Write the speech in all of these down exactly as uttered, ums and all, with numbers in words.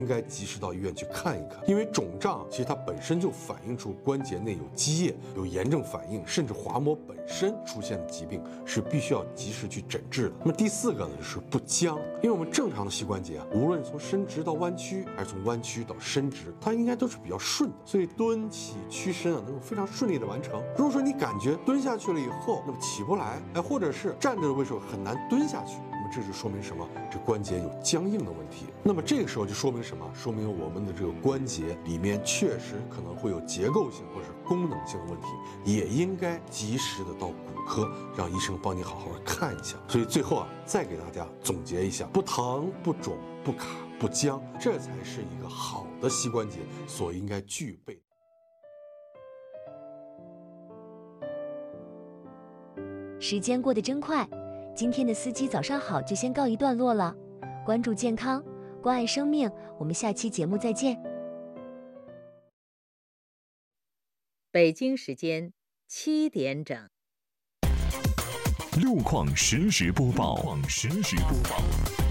应该及时到医院去看一看，因为肿胀其实它本身就反映出关节内有积液、有炎症反应，甚至滑膜本身出现的疾病是必须要及时去诊治的。那么第四个呢是不僵，因为我们正常的膝关节啊，无论从伸直到弯曲，还是从弯曲到伸直，它应该都是比较顺的，所以蹲起屈伸啊能够非常顺利的完成。如果说你感觉蹲下去了以后，那么起不来，哎，或者是站着的位置很难蹲下去，那么这就说明什么？这关节有僵硬的问题。那么这个时候就说明什么？说明我们的这个关节里面确实可能会有结构性或者是功能性的问题，也应该及时的到骨科让医生帮你好好看一下。所以最后啊，再给大家总结一下：不疼、不肿、不卡、不僵，这才是一个好的膝关节所应该具备的。 时间过得真快，今天的司机早上好就先告一段落了。关注健康，关爱生命，我们下期节目再见。 北京时间七点整， 路况实时播报。路况实时播报。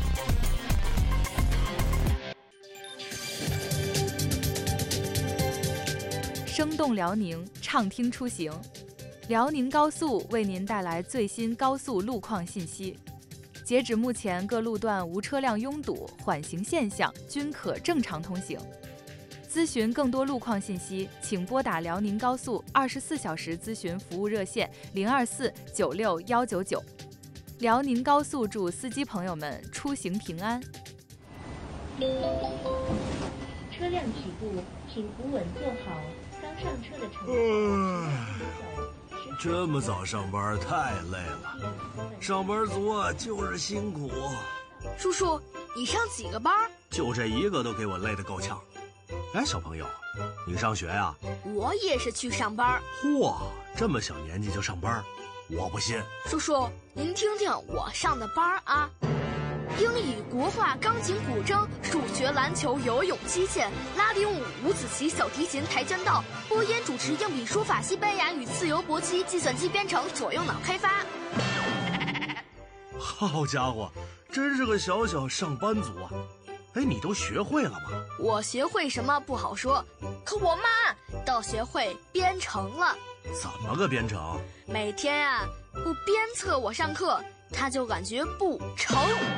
生动辽宁，畅听出行。辽宁高速为您带来最新高速路况信息。截止目前，各路段无车辆拥堵、缓行现象，均可正常通行。咨询更多路况信息，请拨打辽宁高速二十四小时咨询服务热线零二四九六幺九九。辽宁高速祝司机朋友们出行平安。 车辆起步，请扶稳坐好。刚上车的乘客。 这么早上班太累了，上班族啊就是辛苦。 叔叔，你上几个班？ 就这一个都给我累得够呛。哎，小朋友，你上学呀？ 我也是去上班。 嚯，这么小年纪就上班，我不信。 叔叔，您听听我上的班啊。英语、国画、钢琴、古筝、数学、篮球、游泳、击剑、拉丁舞、五子棋、小提琴、跆拳道、播音主持、硬笔书法、西班牙语、自由搏击、计算机编程、左右脑开发。 好家伙，真是个小小上班族啊！哎，你都学会了吗？ 我学会什么不好说，可我妈倒学会编程了。 怎么个编程？ 每天啊，不鞭策我上课，她就感觉不成。